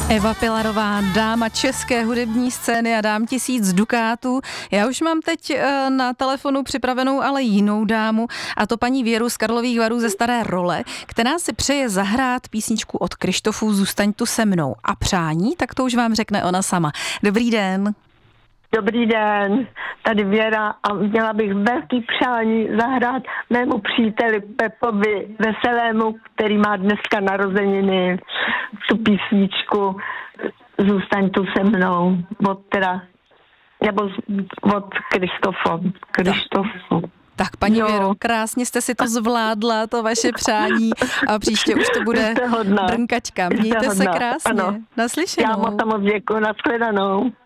Eva Pilarová, dáma české hudební scény a dám 1000 dukátů. Já už mám teď na telefonu připravenou ale jinou dámu, a to paní Věru z Karlových Varů ze Staré Role, která si přeje zahrát písničku od Kryštofů Zůstaň tu se mnou. A přání, tak to už vám řekne ona sama. Dobrý den. Dobrý den, tady Věra a měla bych velký přání zahrát mému příteli Pepovi Veselému, který má dneska narozeniny, tu písničku Zůstaň tu se mnou od Kryštofu. Tak paní Věro, krásně jste si to zvládla, to vaše přání, a příště už to bude brnkačka. Mějte se krásně. Ano. Naslyšenou. Já moc děkuji, nashledanou.